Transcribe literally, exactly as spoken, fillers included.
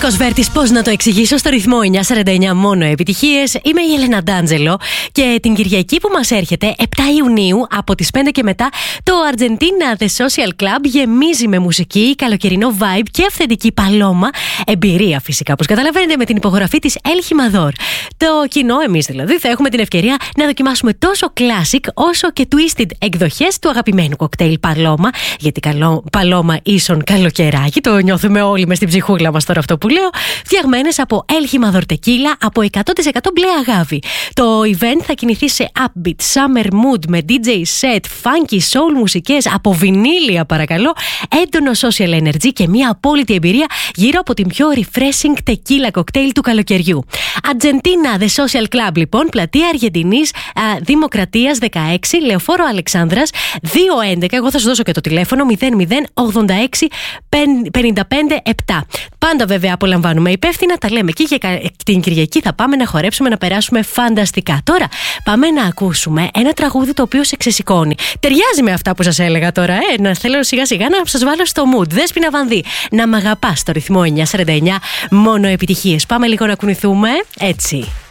Νίκος Βέρτης, πώς να το εξηγήσω, στο ρυθμό εννιά σαράντα εννιά μόνο επιτυχίες. Είμαι η Έλενα Ντάντζελο και την Κυριακή που μας έρχεται, επτά Ιουνίου, από τις πέντε και μετά, το Argentina The Social Club γεμίζει με μουσική, καλοκαιρινό vibe και αυθεντική παλώμα. Εμπειρία φυσικά, όπως καταλαβαίνετε, με την υπογραφή της El Jimador. Το κοινό, εμείς δηλαδή, θα έχουμε την ευκαιρία να δοκιμάσουμε τόσο classic όσο και twisted εκδοχές του αγαπημένου κοκτέιλ Παλώμα. Γιατί καλό, Παλώμα ίσον καλοκαιράκι, το νιώθουμε όλοι μες στην ψυχούλα μας τώρα αυτό που λέω. Φτιαγμένες από El Jimador Tequila από εκατό τοις εκατό μπλε αγάβη. Το event θα κινηθεί σε upbeat summer mood με ντι τζέι set, funky soul μουσικές από βινίλια παρακαλώ, έντονο social energy και μια απόλυτη εμπειρία γύρω από την πιο refreshing tequila κοκτέιλ του καλοκαιριού. Argentina The Social Club λοιπόν, πλατεία Αργεντινής α, Δημοκρατίας δεκαέξι, Λεωφόρο Αλεξάνδρας δύο έντεκα. Εγώ θα σου δώσω και το τηλέφωνο μηδέν μηδέν ογδόντα έξι πενήντα πέντε επτά. Πάντα βέβαια απολαμβάνουμε υπεύθυνα, τα λέμε εκεί και την Κυριακή θα πάμε να χορέψουμε, να περάσουμε φανταστικά. Τώρα πάμε να ακούσουμε ένα τραγούδι το οποίο σε ξεσηκώνει. Ταιριάζει με αυτά που σας έλεγα τώρα, ε, να θέλω σιγά σιγά να σας βάλω στο mood. Δέσποινα Βανδύ, να μ' αγαπάς, στο ρυθμό εννιά σαράντα εννιά μόνο επιτυχίες. Πάμε λίγο να κουνηθούμε, έτσι.